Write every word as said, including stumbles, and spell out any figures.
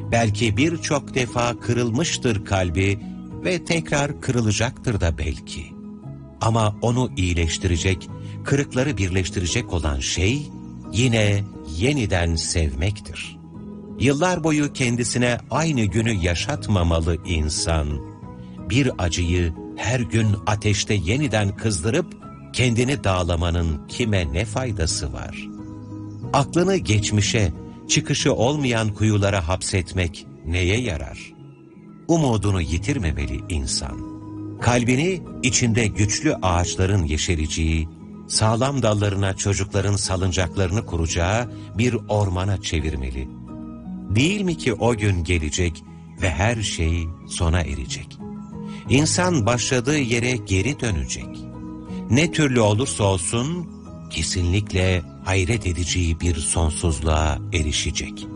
Belki birçok defa kırılmıştır kalbi ve tekrar kırılacaktır da belki. Ama onu iyileştirecek, kırıkları birleştirecek olan şey yine yeniden sevmektir. Yıllar boyu kendisine aynı günü yaşatmamalı insan. Bir acıyı her gün ateşte yeniden kızdırıp kendini dağlamanın kime ne faydası var? Aklını geçmişe, çıkışı olmayan kuyulara hapsetmek neye yarar? Umudunu yitirmemeli insan. Kalbini içinde güçlü ağaçların yeşereceği, sağlam dallarına çocukların salıncaklarını kuracağı bir ormana çevirmeli. Değil mi ki o gün gelecek ve her şey sona erecek? İnsan başladığı yere geri dönecek. Ne türlü olursa olsun kesinlikle hayret edeceği bir sonsuzluğa erişecek.